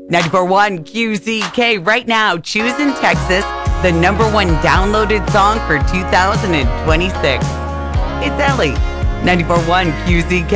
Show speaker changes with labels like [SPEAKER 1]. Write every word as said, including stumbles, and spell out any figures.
[SPEAKER 1] ninety-four point one Q Z K right now, choosing Texas, the number one downloaded song for two thousand twenty-six. It's Ellie, ninety-four point one Q Z K.